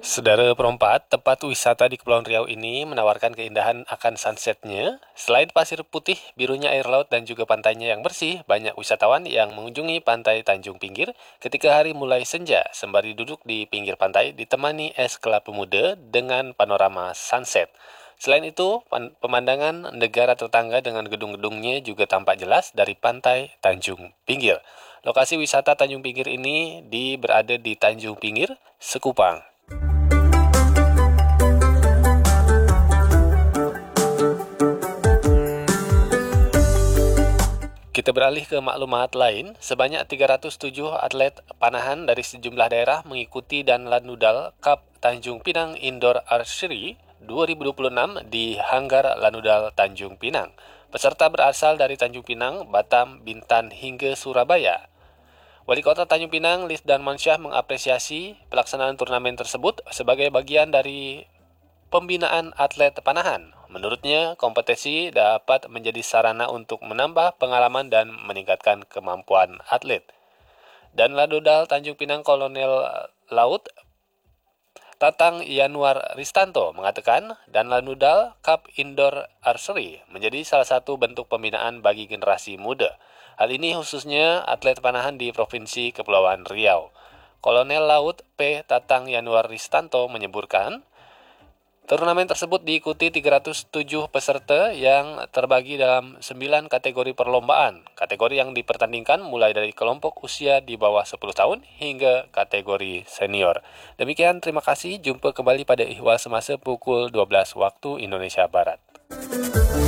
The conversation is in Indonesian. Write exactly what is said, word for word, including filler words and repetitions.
Saudara Perompak, tempat wisata di Kepulauan Riau ini menawarkan keindahan akan sunsetnya. Selain pasir putih, birunya air laut dan juga pantainya yang bersih, banyak wisatawan yang mengunjungi pantai Tanjung Pinggir ketika hari mulai senja, sembari duduk di pinggir pantai ditemani es kelapa muda dengan panorama sunset. Selain itu, pemandangan negara tetangga dengan gedung-gedungnya juga tampak jelas dari pantai Tanjung Pinggir. Lokasi wisata Tanjung Pinggir ini di berada di Tanjung Pinggir, Sekupang. Kita beralih ke maklumat lain, sebanyak tiga ratus tujuh atlet panahan dari sejumlah daerah mengikuti dan Lanudal Cup Tanjung Pinang Indoor Archery dua ribu dua puluh enam di Hanggar Lanudal Tanjung Pinang. Peserta berasal dari Tanjung Pinang, Batam, Bintan hingga Surabaya. Wali Kota Tanjung Pinang, Lis Darmansyah mengapresiasi pelaksanaan turnamen tersebut sebagai bagian dari pembinaan atlet panahan. Menurutnya, kompetisi dapat menjadi sarana untuk menambah pengalaman dan meningkatkan kemampuan atlet. Dan Lanudal Tanjung Pinang Kolonel Laut Tatang Yanuar Ristanto mengatakan, dan Lanudal Cup Indoor Archery menjadi salah satu bentuk pembinaan bagi generasi muda. Hal ini khususnya atlet panahan di Provinsi Kepulauan Riau. Kolonel Laut P. Tatang Yanuar Ristanto menyebutkan, turnamen tersebut diikuti tiga ratus tujuh peserta yang terbagi dalam sembilan kategori perlombaan. Kategori yang dipertandingkan mulai dari kelompok usia di bawah sepuluh tahun hingga kategori senior. Demikian, terima kasih. Jumpa kembali pada Ihwal Semasa pukul dua belas waktu Indonesia Barat.